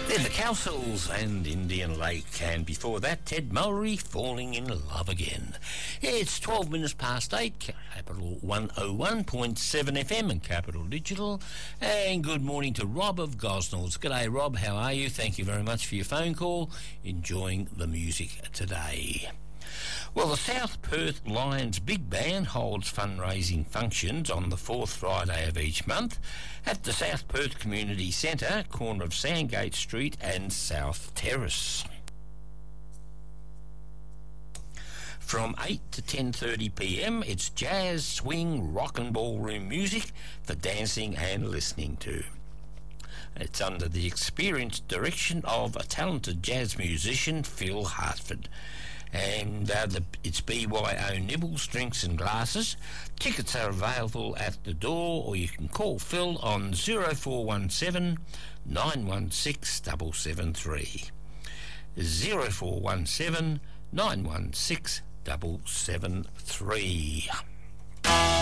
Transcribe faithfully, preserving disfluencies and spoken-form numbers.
Then the Cowsills and Indian Lake, and before that Ted Mulry, Falling in Love Again. It's twelve minutes past eight, Capital one oh one point seven F M and Capital Digital, and good morning to Rob of Gosnells. G'day Rob, how are you? Thank you very much for your phone call. Enjoying the music today. Well, the South Perth Lions Big Band holds fundraising functions on the fourth Friday of each month at the South Perth Community Centre, corner of Sandgate Street and South Terrace. From eight to ten thirty p m, it's jazz, swing, rock and ballroom music for dancing and listening to. It's under the experienced direction of a talented jazz musician, Phil Hartford. And uh, the, it's B Y O Nibbles, Drinks and Glasses. Tickets are available at the door, or you can call Phil on zero four one seven, nine one six, seven seven three. zero four one seven, nine one six, seven seven three.